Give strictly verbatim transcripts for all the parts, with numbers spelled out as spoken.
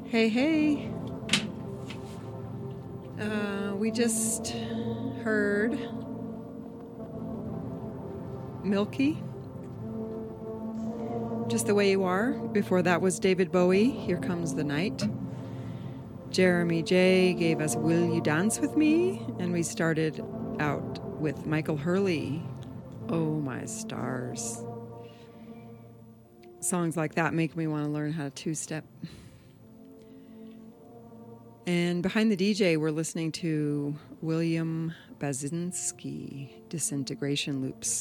Hey, hey. Uh, we just heard Milky, Just the Way You Are. Before that was David Bowie, Here Comes the Night. Jeremy J gave us Will You Dance With Me? And we started out with Michael Hurley, Oh My Stars. Songs like that make me want to learn how to two-step. And behind the D J, we're listening to William Basinski, Disintegration Loops.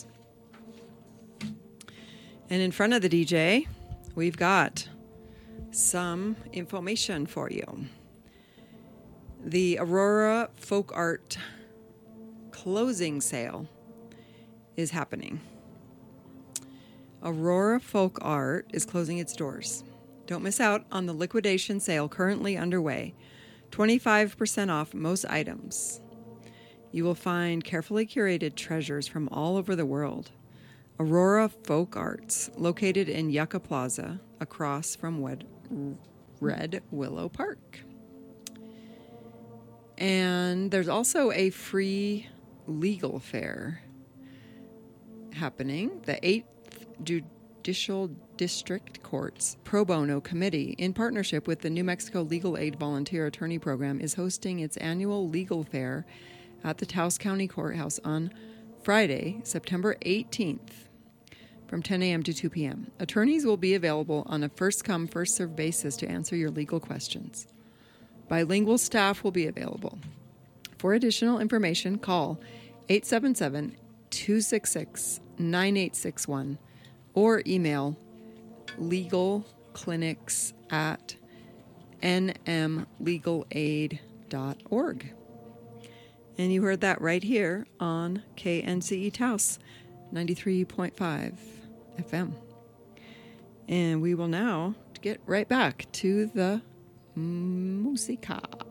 And in front of the D J, we've got some information for you. The Aurora Folk Art closing sale is happening. Aurora Folk Art is closing its doors. Don't miss out on the liquidation sale currently underway. twenty-five percent off most items. You will find carefully curated treasures from all over the world. Aurora Folk Arts, located in Yucca Plaza, across from Wed- Red Willow Park. And there's also a free legal fair happening. The eighth Judicial District Court's Pro Bono Committee, in partnership with the New Mexico Legal Aid Volunteer Attorney Program, is hosting its annual legal fair at the Taos County Courthouse on Friday, September eighteenth, from ten a.m. to two p.m. Attorneys will be available on a first-come, first-served basis to answer your legal questions. Bilingual staff will be available. For additional information, call eight seven seven, two six six, nine eight six one or email legalclinics at n m legal aid dot org. And you heard that right here on K N C E Taos, ninety-three point five F M. And we will now get right back to the musica.